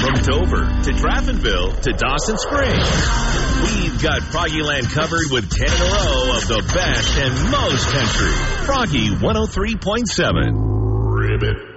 From Dover to Draftonville to Dawson Springs, we've got Froggyland covered with 10 in a row of the best and most country. Froggy 103.7. Ribbit.